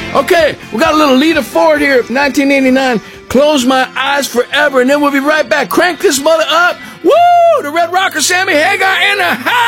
Okay, we got a little Lita Ford here, 1989. Close My Eyes Forever, and then we'll be right back. Crank this mother up. Woo! The Red Rocker Sammy Hagar in the house.